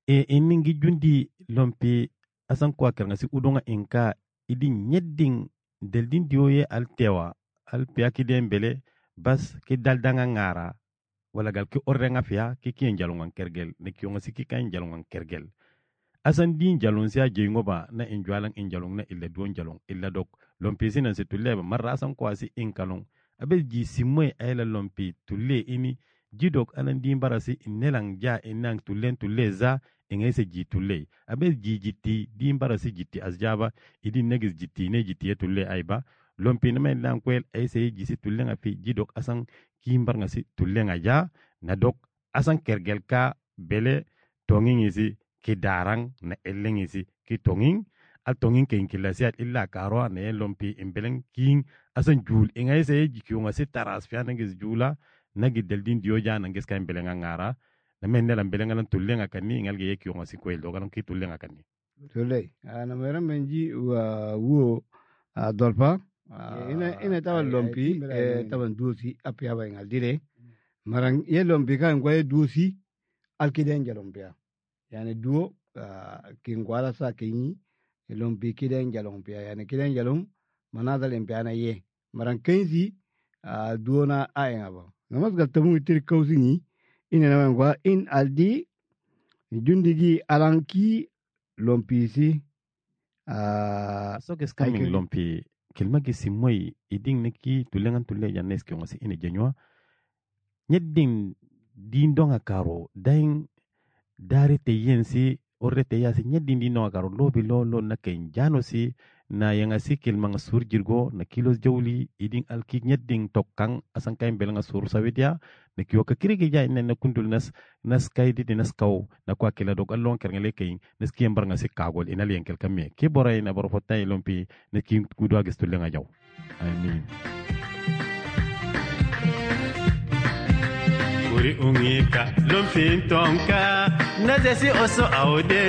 Iningi jundi lompi asan kwa kerngasi udonga inka idi nyedding deldin diyoye altewa alpia kidembele bas ki daldanga ngara wala gal ki orrenga fiya ki kien jalungan kergel ne kiyonga siki kan jalungan kergel asan din jalun siya jengo ba na injwalang injalung na illa duon jalung illa dok lompi sinan se tulle ba marra asan kwa si inkalung abe ji simwe ayla lompi tulle ini jidok alan din barasi innelang ja inang tulle za ingese ji tulle abe ji jitti din barasi jitti asjaba idi negis jitti ne jitti tulle ayba lompi na men lan kwel ay se jisi tulle nga fi jidok asan kimbar nga si tulle nga ja na dok asan kergel ka bele tongin isi ki darang na elleng isi ki tongin al tongin ke inkilasiat illa karo na lompi imbeleng king asan jul ingay se jikyo nga si taras fiya nangis jula nagi deldin dioja nangis ka imbelenga ngara na men nelam belenga lan tulle nga kanni ngal ge yekyo nga si kwel do galam ki tulle nga kanni tulle na mera menji wa wo dolpa ina taban lompi taban dusi apia ba ngal dire marang ye lompi kan ngwaye dusi alkiden jalompia yani duo kingwala sa kinyi lompi kiden jalompia yani kiden jalom manadal empiana ye marang kenzi duo na aenga ba namas galtamu itir kausingi ina na ngwa in aldi jundigi alanki lompi si so kes coming lompi kilmagi simoi iding neki tulengan tulle janes ki ngosi ine jenwa nyedding din donga karo daing dari te yensi orre te yasi nyedding din donga karo lobi lo na ken jano si na yang asikil mga surjirgo na kilos jawli iding alki nyedding tokkang asan kay belanga sur sawidia na kiyo ka kirigi ja ina na kundul nas kay di nas kaw na kwa kila dog allon kerngale kay nas kiyam bar nga si kagol ina liyan kel kame ki boray na borfotay lompi na ki kudwa gistulle nga jaw amin uri ungika lompi tonka na jesi oso aude